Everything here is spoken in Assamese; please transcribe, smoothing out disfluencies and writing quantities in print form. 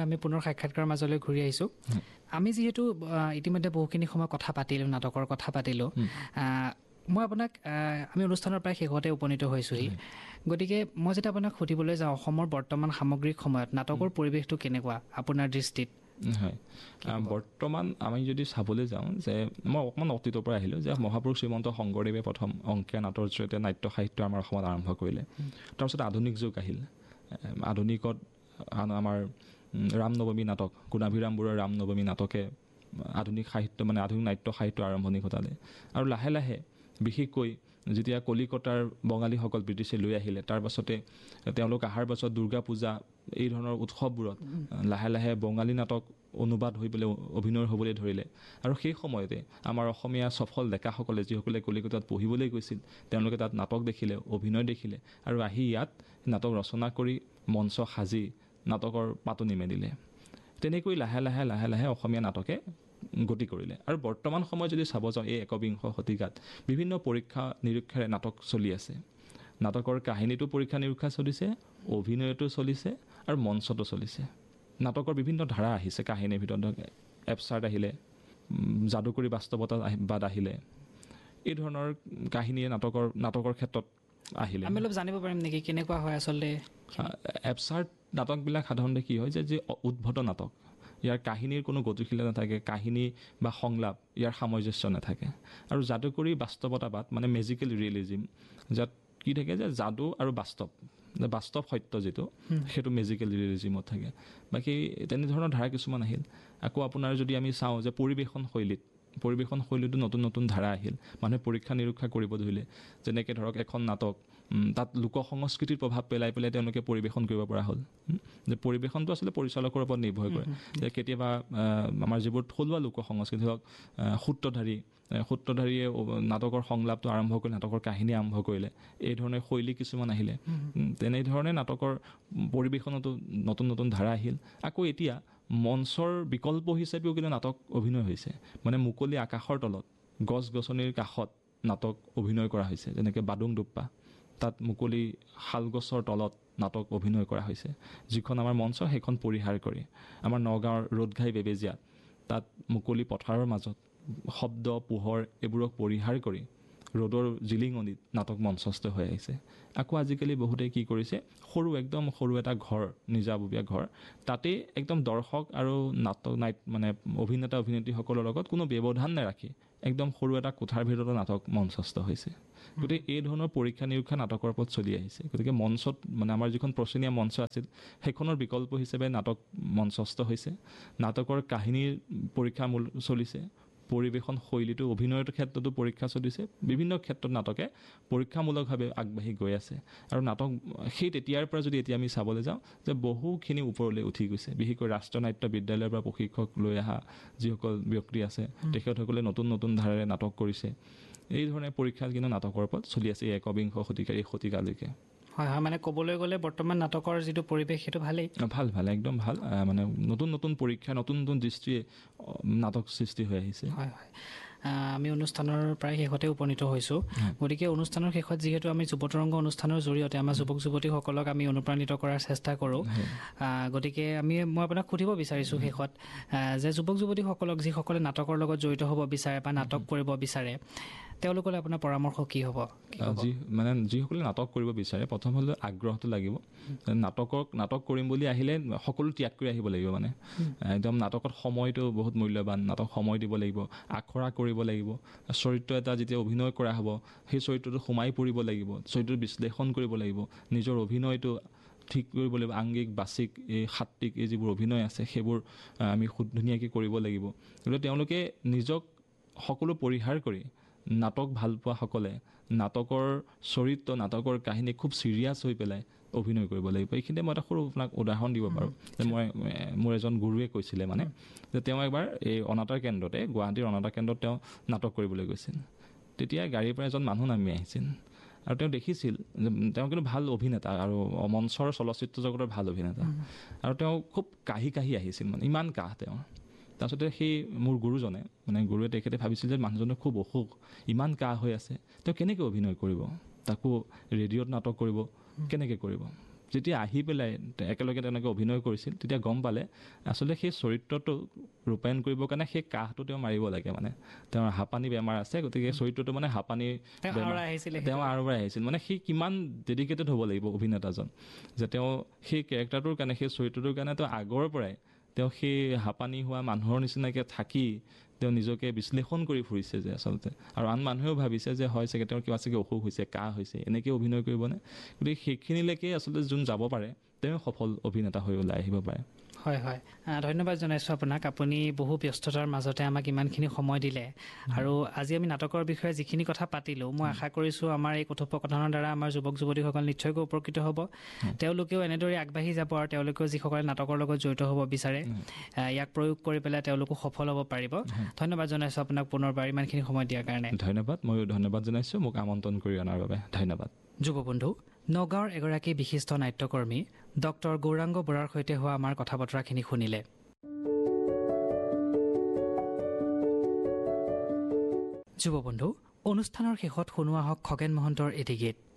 হয়, আমি পুনৰ সাক্ষাৎকাৰৰ মাজলৈ ঘূৰি আহিছোঁ। আমি যিহেতু ইতিমধ্যে বহুখিনি সময় কথা পাতিলোঁ, নাটকৰ কথা পাতিলোঁ, মই আপোনাক আমি অনুষ্ঠানৰ প্ৰায় শেষতে উপনীত হৈছোঁহি। গতিকে মই যেতিয়া আপোনাক সুধিবলৈ যাওঁ, অসমৰ বৰ্তমান সামগ্ৰিক সময়ত নাটকৰ পৰিৱেশটো কেনেকুৱা আপোনাৰ দৃষ্টিত? হয়, বৰ্তমান আমি যদি চাবলৈ যাওঁ যে মই অকণমান অতীতৰ পৰা আহিলোঁ যে মহাপুৰুষ শ্ৰীমন্ত শংকৰদেৱে প্ৰথম অংকীয়া নাটৰ জৰিয়তে নাট্য সাহিত্য আমাৰ অসমত আৰম্ভ কৰিলে। তাৰপিছত আধুনিক যুগ আহিল। আধুনিকত আমাৰ ৰামনৱমী নাটক, গুণাভিৰাম বৰুৱাৰ ৰামনৱমী নাটকে আধুনিক সাহিত্য মানে আধুনিক নাট্য সাহিত্য আৰম্ভণি ঘটালে। আৰু লাহে লাহে বিশেষকৈ যেতিয়া কলিকতাৰ বঙালীসকল ব্ৰিটিছে লৈ আহিলে, তাৰ পাছতে তেওঁলোক অহাৰ পাছত দুৰ্গা পূজা এই ধৰণৰ উৎসৱবোৰত লাহে লাহে বঙালী নাটক অনুবাদ হৈ পেলাই অভিনয় হ'বলৈ ধৰিলে। আৰু সেই সময়তে আমাৰ অসমীয়া সফল ডেকাসকলে যিসকলে কলিকতাত পঢ়িবলৈ গৈছিল, তেওঁলোকে তাত নাটক দেখিলে, অভিনয় দেখিলে আৰু আহি ইয়াত নাটক ৰচনা কৰি মঞ্চ সাজি নাটকৰ পাতনি মেলিলে। তেনেকৈ লাহে লাহে লাহে লাহে অসমীয়া নাটকে গতি কৰিলে। আৰু বৰ্তমান সময়ত যদি চাব যাওঁ, এই একবিংশ শতিকাত বিভিন্ন পৰীক্ষা নিৰীক্ষাৰে নাটক চলি আছে। নাটকৰ কাহিনীটো পৰীক্ষা নিৰীক্ষা চলিছে, অভিনয়টো চলিছে আৰু মঞ্চটো চলিছে। নাটকৰ বিভিন্ন ধাৰা আহিছে কাহিনীৰ ভিতৰত। ধৰক এবচাৰ্ড আহিলে, যাদুকৰী বাস্তৱতাবাদ আহিলে, এই ধৰণৰ কাহিনীয়ে নাটকৰ ক্ষেত্ৰত আহিলে। আমি অলপ জানিব পাৰিম নেকি কেনেকুৱা হয় আচলতে? এবচাৰ্ড নাটকবিলাক সাধাৰণতে কি হয় যে উদ্ভট নাটক, ইয়াৰ কাহিনীৰ কোনো গতিশীলতা নাথাকে, কাহিনী বা সংলাপ ইয়াৰ সামঞ্জস্য নাথাকে। আৰু যাদুকৰী বাস্তৱতাবাদ মানে মেজিকেল ৰিয়েলিজিম, যাত কি থাকে যে যাদু আৰু বাস্তৱ সত্য যিটো সেইটো মেজিকেল ৰিয়েলিজিমত থাকে। বাকী তেনেধৰণৰ ধাৰা কিছুমান আহিল। আকৌ আপোনাৰ যদি আমি চাওঁ যে পৰিৱেশন শৈলীতো নতুন নতুন ধাৰা আহিল। মানুহে পৰীক্ষা নিৰীক্ষা কৰিব ধৰিলে। যেনেকৈ ধৰক এখন নাটক তাত লোক সংস্কৃতিৰ প্ৰভাৱ পেলাই তেওঁলোকে পৰিৱেশন কৰিব পৰা হ'ল। যে পৰিৱেশনটো আচলতে পৰিচালকৰ ওপৰত নিৰ্ভৰ কৰে। যে কেতিয়াবা আমাৰ যিবোৰ থলুৱা লোক সংস্কৃতি হওক, সূত্ৰধাৰীয়ে নাটকৰ সংলাপটো আৰম্ভ কৰিলে, নাটকৰ কাহিনী আৰম্ভ কৰিলে, এই ধৰণে শৈলী কিছুমান আহিলে। তেনেধৰণে নাটকৰ পৰিৱেশনতো নতুন নতুন ধাৰা আহিল। আকৌ এতিয়া মঞ্চৰ বিকল্প হিচাপেও কিন্তু নাটক অভিনয় হৈছে। মানে মুকলি আকাশৰ তলত, গছ গছনিৰ কাষত নাটক অভিনয় কৰা হৈছে। যেনেকৈ বাডুং দুপ্পা, তাত মুকলি শালগছৰ তলত নাটক অভিনয় কৰা হৈছে। যিখন আমাৰ মঞ্চ সেইখন পৰিহাৰ কৰি আমাৰ নগাঁৱৰ ৰ'দঘাই বেবেজীয়া, তাত মুকলি পথাৰৰ মাজত শব্দ পোহৰ এইবোৰক পৰিহাৰ কৰি ৰ'দৰ জিলিঙনিত নাটক মঞ্চস্থ হৈ আহিছে। আকৌ আজিকালি বহুতে কি কৰিছে, একদম সৰু এটা ঘৰ, নিজাববীয়া ঘৰ, তাতেই একদম দৰ্শক আৰু মানে অভিনেতা অভিনেত্ৰীসকলৰ লগত কোনো ব্যৱধান নাৰাখি একদম সৰু এটা কোঠাৰ ভিতৰতে নাটক মঞ্চস্থ হৈছে। গতিকে এই ধৰণৰ পৰীক্ষা নিৰীক্ষা নাটকৰ ওপৰত চলি আহিছে। গতিকে মঞ্চত মানে আমাৰ যিখন প্ৰচনীয়া মঞ্চ আছিল, সেইখনৰ বিকল্প হিচাপে নাটক মঞ্চস্থ হৈছে। নাটকৰ কাহিনীৰ পৰীক্ষা চলিছে, পৰিৱেশন শৈলীটো, অভিনয়ৰ ক্ষেত্ৰতো পৰীক্ষা চলিছে। বিভিন্ন ক্ষেত্ৰত নাটকে পৰীক্ষামূলকভাৱে আগবাঢ়ি গৈ আছে। আৰু নাটক সেই তেতিয়াৰ পৰা যদি এতিয়া আমি চাবলৈ যাওঁ যে বহুখিনি ওপৰলৈ উঠি গৈছে। বিশেষকৈ ৰাষ্ট্ৰীয় নাট্য বিদ্যালয়ৰ পৰা প্ৰশিক্ষক লৈ অহা যিসকল ব্যক্তি আছে, তেখেতসকলে নতুন নতুন ধাৰাৰে নাটক কৰিছে। এই ধৰণে পৰীক্ষা কিন্তু নাটকৰ ওপৰত চলি আছে এই একবিংশ শতিকাৰ এই শতিকালৈকে। হয় হয়, মানে ক'বলৈ গ'লে বৰ্তমান নাটকৰ যিটো পৰিৱেশ সেইটো ভালেই। ভাল একদম ভাল। মানে নতুন নতুন পৰীক্ষা, নতুন নতুন দৃষ্টিয়ে নাটক সৃষ্টি হৈ আহিছে। হয় হয়, আমি অনুষ্ঠানৰ প্ৰায় শেষতে উপনীত হৈছোঁ। গতিকে অনুষ্ঠানৰ শেষত যিহেতু আমি যুৱতৰংগ অনুষ্ঠানৰ জৰিয়তে আমাৰ যুৱক যুৱতীসকলক আমি অনুপ্ৰাণিত কৰাৰ চেষ্টা কৰোঁ, গতিকে মই আপোনাক সুধিব বিচাৰিছোঁ শেষত যে যুৱক যুৱতীসকলক যিসকলে নাটকৰ লগত জড়িত হ'ব বিচাৰে বা নাটক কৰিব বিচাৰে, তেওঁলোকলৈ আপোনাৰ পৰামৰ্শ কি হ'ব? যিসকলে নাটক কৰিব বিচাৰে, প্ৰথম হ'লে আগ্ৰহটো লাগিব। নাটক কৰিম বুলি আহিলে সকলো ত্যাগ কৰি আহিব লাগিব। মানে একদম নাটকত সময়টো বহুত মূল্যৱান। নাটক সময় দিব লাগিব, আখৰা কৰিব লাগিব। চৰিত্ৰ এটা যেতিয়া অভিনয় কৰা হ'ব, সেই চৰিত্ৰটো সোমাই পৰিব লাগিব, চৰিত্ৰটো বিশ্লেষণ কৰিব লাগিব, নিজৰ অভিনয়টো ঠিক কৰিব লাগিব। আংগিক, বাচিক, এই সাত্বিক এই যিবোৰ অভিনয় আছে সেইবোৰ আমি ধুনীয়াকৈ কৰিব লাগিব। গতিকে তেওঁলোকে নিজক সকলো পৰিহাৰ কৰি নাটক ভাল পোৱাসকলে নাটকৰ চৰিত্ৰ, নাটকৰ কাহিনী খুব চিৰিয়াছ হৈ পেলাই অভিনয় কৰিব লাগিব। এইখিনিতে মই এটা সৰু আপোনাক উদাহৰণ দিব পাৰোঁ যে মোৰ এজন গুৰুৱে কৈছিলে মানে যে তেওঁ এবাৰ এই অনাতাঁৰ কেন্দ্ৰতে, গুৱাহাটীৰ অনাতাঁৰ কেন্দ্ৰত তেওঁ নাটক কৰিবলৈ গৈছিল। তেতিয়া গাড়ীৰ পৰা এজন মানুহ নামি আহিছিল আৰু তেওঁ দেখিছিল যে তেওঁ কিন্তু ভাল অভিনেতা আৰু মঞ্চৰ চলচ্চিত্ৰ জগতৰ ভাল অভিনেতা। আৰু তেওঁ খুব কাহি আহিছিল, মানে ইমান কাহ তেওঁ। তাৰপিছতে সেই মোৰ গুৰুজনে, মানে গুৰুৱে তেখেতে ভাবিছিল যে মানুহজনৰ খুব অসুখ, ইমান কাহ হৈ আছে, তেওঁ কেনেকৈ অভিনয় কৰিব, তাকো ৰেডিঅ'ত নাটক কৰিব, কেনেকৈ কৰিব? যেতিয়া আহি পেলাই একেলগে তেনেকৈ অভিনয় কৰিছিল তেতিয়া গম পালে আচলতে সেই চৰিত্ৰটো ৰূপায়ণ কৰিবৰ কাৰণে সেই কাহটো তেওঁ মাৰিব লাগে মানে তেওঁৰ হাঁপানী বেমাৰ আছে গতিকে চৰিত্ৰটো মানে হাঁপানী তেওঁ আৰু আহিছিল মানে সি কিমান ডেডিকেটেড হ'ব লাগিব অভিনেতাজন যে তেওঁ সেই কেৰেক্টাৰটোৰ কাৰণে সেই চৰিত্ৰটোৰ কাৰণে তেওঁ আগৰ পৰাই তেওঁ সেই হাঁপানী হোৱা মানুহৰ নিচিনাকৈ থাকি তেওঁ নিজকে বিশ্লেষণ কৰি ফুৰিছে যে আচলতে আৰু আন মানুহেও ভাবিছে যে হয় চাগে তেওঁৰ কিবা চাগে অসুখ হৈছে কাহ হৈছে এনেকৈ অভিনয় কৰিবনে গতিকে সেইখিনিলৈকে আচলতে যোন যাব পাৰে তেওঁ সফল অভিনেতা হৈ ওলাই আহিব পাৰে হয় হয় ধন্যবাদ জনাইছোঁ আপোনাক আপুনি বহু ব্যস্ততাৰ মাজতে আমাক ইমানখিনি সময় দিলে আৰু আজি আমি নাটকৰ বিষয়ে যিখিনি কথা পাতিলোঁ মই আশা কৰিছোঁ আমাৰ এই কথোপকথনৰ দ্বাৰা আমাৰ যুৱক যুৱতীসকল নিশ্চয়কৈ উপকৃত হ'ব তেওঁলোকেও এনেদৰে আগবাঢ়ি যাব আৰু তেওঁলোকেও যিসকলে নাটকৰ লগত জড়িত হ'ব বিচাৰে ইয়াক প্ৰয়োগ কৰি পেলাই তেওঁলোকো সফল হ'ব পাৰিব ধন্যবাদ জনাইছোঁ আপোনাক পুনৰবাৰ ইমানখিনি সময় দিয়াৰ কাৰণে ধন্যবাদ ময়ো ধন্যবাদ জনাইছোঁ মোক আমন্ত্ৰণ কৰি অনাৰ বাবে ধন্যবাদ যুৱবন্ধু নগাঁৱৰ এগৰাকী বিশিষ্ট নাট্যকৰ্মী ডক্টৰ গৌৰাংগ বৰাৰ সৈতে হোৱা আমাৰ কথা বতৰাখিনি শুনিলে যুৱবন্ধু অনুষ্ঠানৰ শেষত শুনোৱা হওক খগেন মহন্তৰ এটি গীত